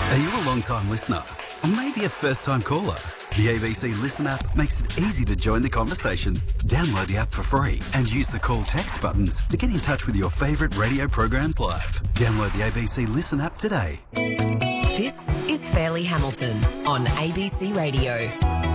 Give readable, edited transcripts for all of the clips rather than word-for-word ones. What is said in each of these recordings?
Are you a long-time listener? Or maybe a first-time caller? The ABC Listen app makes it easy to join the conversation. Download the app for free and use the call text buttons to get in touch with your favourite radio programs live. Download the ABC Listen app today. This is Fairleigh Hamilton on ABC Radio.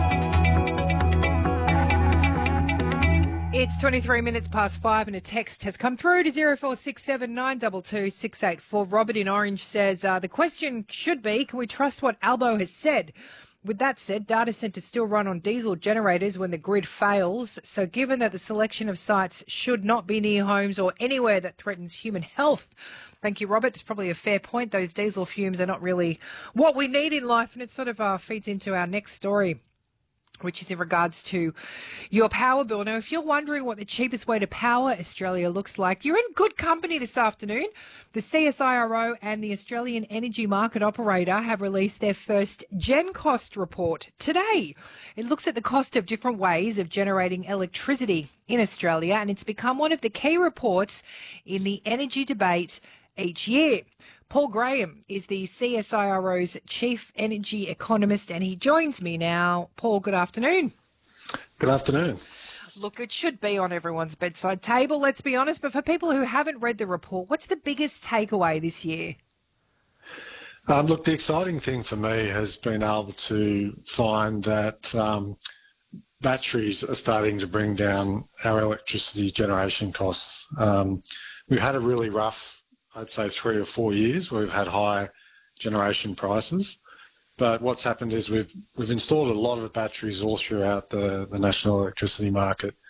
It's 23 minutes past 5 and a text has come through to 0467 922 684. Robert in Orange says, the question should be, can we trust what Albo has said? With that said, data centres still run on diesel generators when the grid fails. So given that the selection of sites should not be near homes or anywhere that threatens human health. Thank you, Robert. It's probably a fair point. Those diesel fumes are not really what we need in life, and it sort of feeds into our next story, which is in regards to your power bill. Now, if you're wondering what the cheapest way to power Australia looks like, you're in good company this afternoon. The CSIRO and the Australian Energy Market Operator have released their first Gen Cost report today. It looks at the cost of different ways of generating electricity in Australia, and it's become one of the key reports in the energy debate each year. Paul Graham is the CSIRO's Chief Energy Economist, and he joins me now. Paul, good afternoon. Good afternoon. Look, it should be on everyone's bedside table, let's be honest, but for people who haven't read the report, what's the biggest takeaway this year? Look, the exciting thing for me has been able to find that batteries are starting to bring down our electricity generation costs. We've had a really rough, I'd say 3 or 4 years where we've had high generation prices. But what's happened is we've installed a lot of batteries all throughout the national electricity market.